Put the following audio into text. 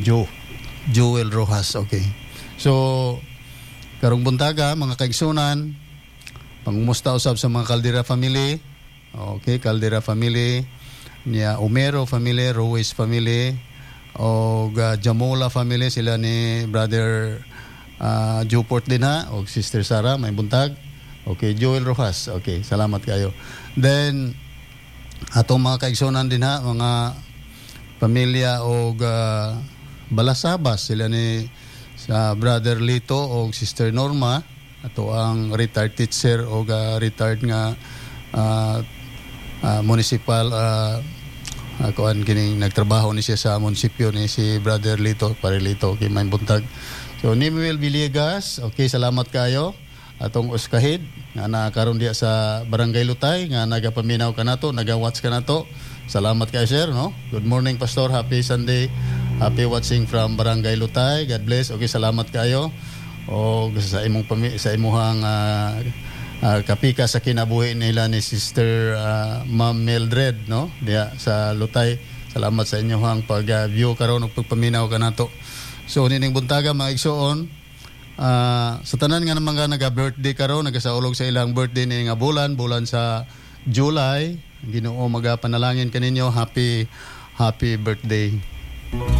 Joel Rojas, okay. So, karong buntaga, mga kaigsunan, pangumusta usab sa mga Caldera family, okay, Caldera family, niya Umero family, Ruiz family, o Jamola family, sila ni Brother Juport din ha, o Sister Sara, may buntag. Okay, Joel Rojas, okay, salamat kayo. Then, atong mga kaigsunan din ha, mga pamilya o Balasabas, sila ni sa Brother Lito o Sister Norma, ato ang retired teacher o retired nga municipal kuan kining nagtrabaho ni siya sa munisipyo ni si Brother Lito, pare Lito, okay, may buntag. So Nimuel Villegas, okay, salamat kayo atong uskahid nga nakaron diya sa Barangay Lutay nga nagapaminaw ka nato, naga-watch ka nato. Salamat kayo, sir, no? Good morning, Pastor. Happy Sunday. Happy watching from Barangay Lutay. God bless. Okay, salamat kayo. O sa imong sa imuhang kapika sa kinabuhi nila ni Sister Ma'am Mildred, no? Diya sa Lutay. Salamat sa inyong pag-view karon ug pagpaminaw ka nato. So nining buntaga mga igsoon, sa tanan nga naman nga naga-birthday karon, nagasaulog sa ilang birthday ni nga bulan sa July. Ginoo magapanalangin kaninyo, happy birthday.